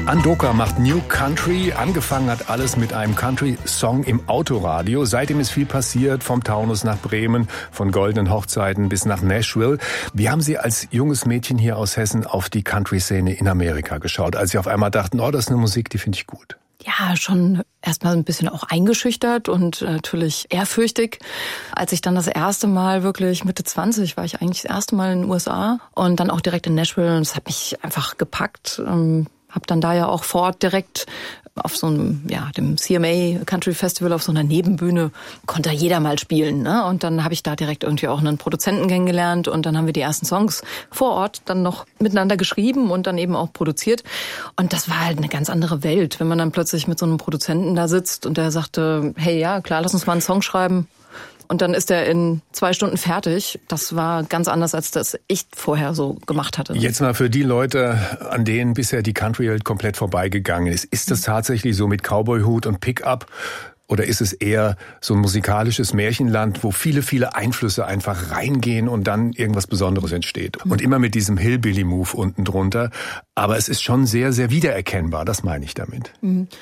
Andoka macht New Country. Angefangen hat alles mit einem Country-Song im Autoradio. Seitdem ist viel passiert, vom Taunus nach Bremen, von goldenen Hochzeiten bis nach Nashville. Wie haben Sie als junges Mädchen hier aus Hessen auf die Country-Szene in Amerika geschaut, als Sie auf einmal dachten, oh, das ist eine Musik, die finde ich gut? Ja, schon erstmal ein bisschen auch eingeschüchtert und natürlich ehrfürchtig. Als ich dann das erste Mal wirklich Mitte 20 war ich eigentlich das erste Mal in den USA und dann auch direkt in Nashville und das hat mich einfach gepackt. Hab dann da ja auch vor Ort direkt auf so einem, dem CMA Country Festival auf so einer Nebenbühne konnte jeder mal spielen, ne? Und dann habe ich da direkt irgendwie auch einen Produzenten kennengelernt und dann haben wir die ersten Songs vor Ort dann noch miteinander geschrieben und dann eben auch produziert. Und das war halt eine ganz andere Welt, wenn man dann plötzlich mit so einem Produzenten da sitzt und der sagte, hey, ja, klar, lass uns mal einen Song schreiben. Und dann ist er in 2 Stunden fertig. Das war ganz anders, als das ich vorher so gemacht hatte. Jetzt mal für die Leute, an denen bisher die Country-Welt komplett vorbeigegangen ist. Ist das tatsächlich so mit Cowboy-Hut und Pickup? Oder ist es eher so ein musikalisches Märchenland, wo viele, viele Einflüsse einfach reingehen und dann irgendwas Besonderes entsteht? Und immer mit diesem Hillbilly-Move unten drunter. Aber es ist schon sehr, sehr wiedererkennbar. Das meine ich damit.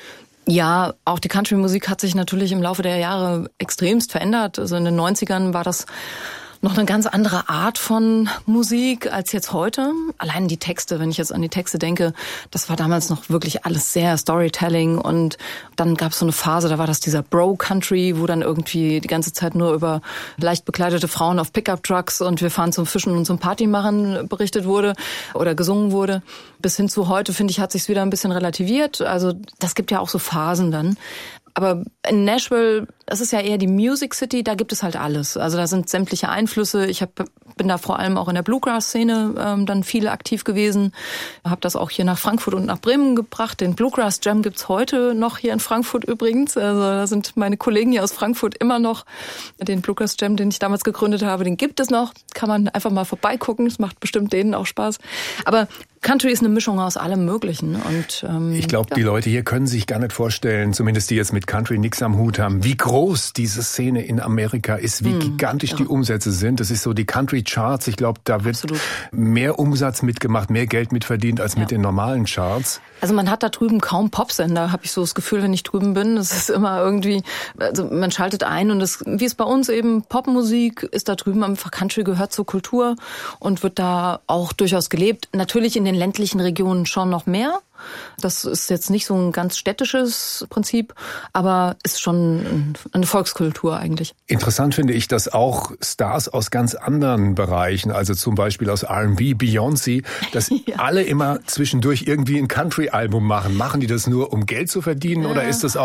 Ja, auch die Country-Musik hat sich natürlich im Laufe der Jahre extremst verändert. Also in den 90ern war das noch eine ganz andere Art von Musik als jetzt heute. Allein die Texte, wenn ich jetzt an die Texte denke, das war damals noch wirklich alles sehr Storytelling und dann gab es so eine Phase, da war das dieser Bro-Country, wo dann irgendwie die ganze Zeit nur über leicht bekleidete Frauen auf Pickup-Trucks und wir fahren zum Fischen und zum Partymachen berichtet wurde oder gesungen wurde. Bis hin zu heute, finde ich, hat sich's wieder ein bisschen relativiert. Also das gibt ja auch so Phasen dann. Aber in Nashville, das ist ja eher die Music City, da gibt es halt alles. Also da sind sämtliche Einflüsse. Ich bin da vor allem auch in der Bluegrass-Szene dann viel aktiv gewesen. Habe das auch hier nach Frankfurt und nach Bremen gebracht. Den Bluegrass Jam gibt's heute noch hier in Frankfurt übrigens. Also da sind meine Kollegen hier aus Frankfurt immer noch. Den Bluegrass Jam, den ich damals gegründet habe, den gibt es noch. Kann man einfach mal vorbeigucken. Das macht bestimmt denen auch Spaß. Aber Country ist eine Mischung aus allem Möglichen. Und ich glaube, die Leute hier können sich gar nicht vorstellen, zumindest die jetzt mit Country nichts am Hut haben, wie groß diese Szene in Amerika ist, wie gigantisch die Umsätze sind. Das ist so die Country Charts. Ich glaube, da wird mehr Umsatz mitgemacht, mehr Geld mitverdient als mit den normalen Charts. Also man hat da drüben kaum Popsender, habe ich so das Gefühl, wenn ich drüben bin. Es ist immer irgendwie, also man schaltet ein und es, wie es bei uns eben Popmusik ist da drüben einfach, Country gehört zur Kultur und wird da auch durchaus gelebt. Natürlich in den ländlichen Regionen schon noch mehr. Das ist jetzt nicht so ein ganz städtisches Prinzip, aber ist schon eine Volkskultur eigentlich. Interessant finde ich, dass auch Stars aus ganz anderen Bereichen, also zum Beispiel aus R&B, Beyoncé, dass alle immer zwischendurch irgendwie ein Country-Album machen. Machen die das nur, um Geld zu verdienen oder ist das auch